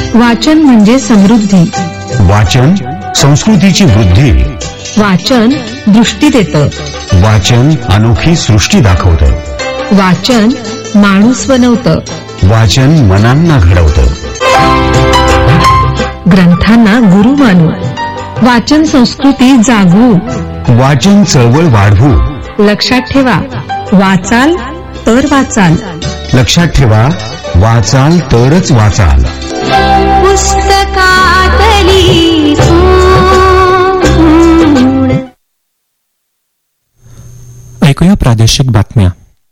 वाचन म्हणजे समृद्धी. वाचन संस्कृतीची वृद्धी. वाचन दृष्टी देतं. वाचन अनोखी सृष्टी दाखवतं. वाचन माणूस बनवतं. वाचन मनांना घडवतं. ग्रंथांना गुरु मानू. वाचन संस्कृती जागवू. वाचन चळवळ वाढवू. लक्षात ठेवा, वाचाल तर वाचाल. लक्षात ठेवा, वाचाल तरच वाचाल. पुस्तकातली खूण. ऐकूया प्रादेशिक बातम्या.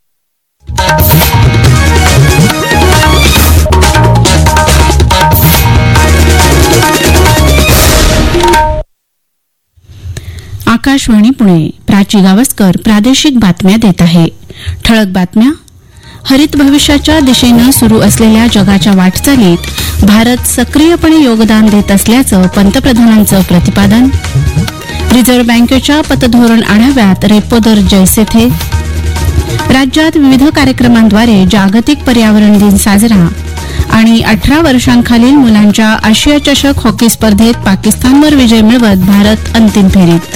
आकाशवाणी पुणे. प्राची गावस्कर प्रादेशिक बातम्या देत आहे. ठळक बातम्या. हरित भविष्याच्या दिशेनं सुरू असलेल्या जगाच्या वाटचालीत भारत सक्रियपणे योगदान देत असल्याचं पंतप्रधानांचं प्रतिपादन. रिझर्व्ह बँकेच्या पतधोरण आढाव्यात रेपो दर जैसे थे. राज्यात विविध कार्यक्रमांद्वारे जागतिक पर्यावरण दिन साजरा. आणि 18 वर्षांखालील मुलांच्या आशिया चषक हॉकी स्पर्धेत पाकिस्तानवर विजय मिळवत भारत अंतिम फेरीत.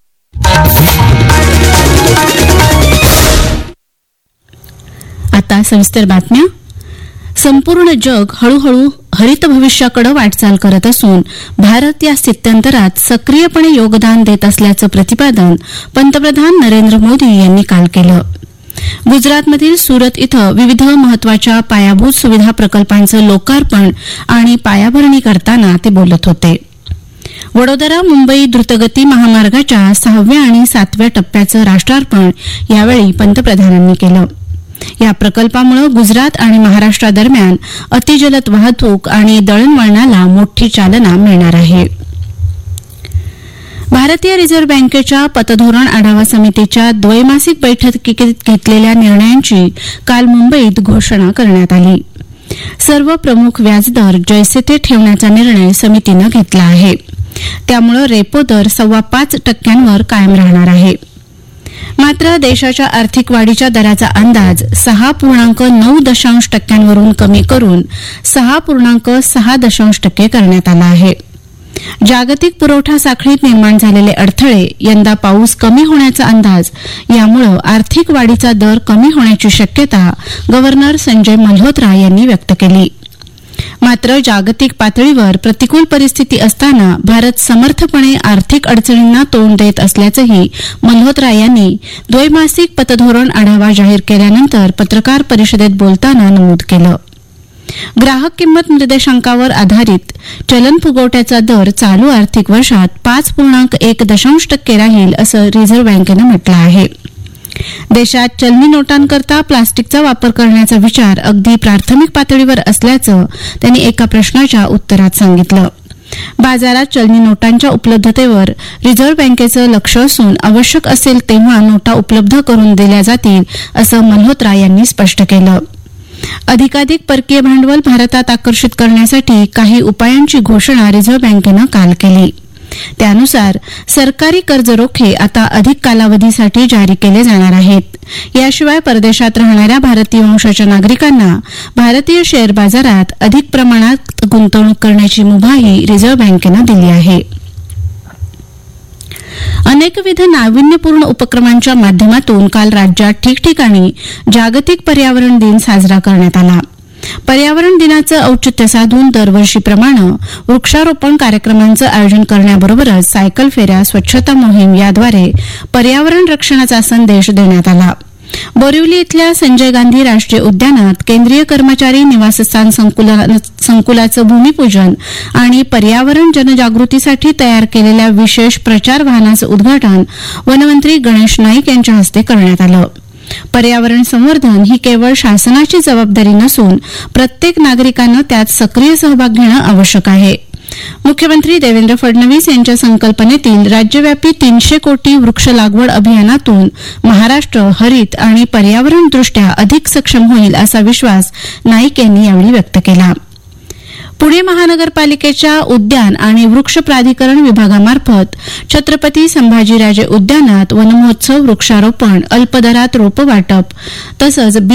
आता सविस्तर बातम्या. संपूर्ण जग हळूहळू हरित भविष्याकडे वाटचाल करत असून भारत या स्थित्यंतरात सक्रियपणे योगदान देत असल्याचं प्रतिपादन पंतप्रधान नरेंद्र मोदी यांनी काल केलं. गुजरातमधील सुरत इथं विविध महत्वाच्या पायाभूत सुविधा प्रकल्पांचं लोकार्पण आणि पायाभरणी करताना ते बोलत होते. वडोदरा मुंबई द्रुतगती महामार्गाच्या 6व्या आणि 7व्या टप्प्याचं राष्ट्रार्पण यावेळी पंतप्रधानांनी केलं. या प्रकल्पामुळे गुजरात आणि महाराष्ट्रादरम्यान अतिजलद वाहतूक आणि दळणवळणाला मोठी चालना मिळणार आहे. भारतीय रिझर्व्ह बँकेच्या पतधोरण आढावा समितीच्या द्वैमासिक बैठकीत घेतलेल्या निर्णयांची काल मुंबईत घोषणा करण्यात आली. सर्व प्रमुख व्याजदर जैसे ते ठेवण्याचा निर्णय समितीनं घेतला आहे. त्यामुळे रेपो दर 5.25% कायम राहणार आहे. मात्र देशाच्या आर्थिक वाढीच्या दराचा अंदाज 6.9% वरून कमी करून 6.6% करण्यात आला आहे. जागतिक पुरवठा साखळीत निर्माण झालेले अडथळे, यंदा पाऊस कमी होण्याचा अंदाज यामुळे आर्थिक वाढीचा दर कमी होण्याची शक्यता गव्हर्नर संजय मल्होत्रा यांनी व्यक्त केली. मात्र जागतिक पातळीवर प्रतिकूल परिस्थिती असताना भारत समर्थपणे आर्थिक अडचणींना तोंड देत असल्याचंही मल्होत्रा यांनी द्वैमासिक पतधोरण आढावा जाहीर केल्यानंतर पत्रकार परिषदेत बोलताना नमूद केलं. ग्राहक किंमत निर्देशांकावर आधारित चलन फुगवट्याचा दर चालू आर्थिक वर्षात 5.1% राहील असं रिझर्व्ह बँकेनं म्हटलं आहे. देशात चलनी नोटांकरता प्लास्टिकचा वापर करण्याचा विचार अगदी प्राथमिक पातळीवर असल्याचं त्यांनी एका प्रश्नाच्या उत्तरात सांगितलं. बाजारात चलनी नोटांच्या उपलब्धतेवर रिझर्व्ह बँकेचं लक्ष असून आवश्यक असेल तेव्हा नोटा उपलब्ध करून दिल्या जातील असं मल्होत्रा यांनी स्पष्ट केलं. अधिकाधिक परकीय भांडवल भारतात आकर्षित करण्यासाठी काही उपायांची घोषणा रिझर्व्ह बँकेनं काल केली. त्यानुसार सरकारी कर्ज रोखे आता अधिक कालावधीसाठी जारी केले जाणार आहेत. याशिवाय परदेशात राहणाऱ्या भारतीय वंशाच्या नागरिकांना भारतीय शेअर बाजारात अधिक प्रमाणात गुंतवणूक करण्याची मुभाही रिझर्व्ह बँकेनं दिली आहे. अनेकविध नाविन्यपूर्ण उपक्रमांच्या माध्यमातून काल राज्यात ठिकठिकाणी जागतिक पर्यावरण दिन साजरा करण्यात आला. पर्यावरण दिनाचं औचित्य साधून दरवर्षीप्रमाणे वृक्षारोपण कार्यक्रमांचं आयोजन करण्याबरोबरच सायकल फेऱ्या, स्वच्छता मोहीम याद्वारे पर्यावरण रक्षणाचा संदेश देण्यात आला. बोरिवली इथल्या संजय गांधी राष्ट्रीय उद्यानात केंद्रीय कर्मचारी निवासस्थान संकुलाचं भूमिपूजन आणि पर्यावरण जनजागृतीसाठी तयार केलेल्या विशेष प्रचार वाहनाचं उद्घाटन वनमंत्री गणेश नाईक यांच्या हस्ते करण्यात आलं. पर्यावरण संवर्धन ही केवळ शासनाची जबाबदारी नसून प्रत्येक नागरिकानं त्यात सक्रिय सहभाग घेणं आवश्यक आहे. मुख्यमंत्री देवेंद्र फडणवीस यांच्या संकल्पनेतील राज्यव्यापी 300 कोटी वृक्ष लागवड अभियानातून महाराष्ट्र हरित आणि पर्यावरणदृष्ट्या अधिक सक्षम होईल असा विश्वास नाईक यांनी यावेळी व्यक्त केला. पुणे महानगरपालिकेच्या उद्यान आणि वृक्ष प्राधिकरण विभागामार्फत छत्रपती संभाजीराजे उद्यानात वनमहोत्सव, वृक्षारोपण, अल्पदरात रोपं वाटप तसंच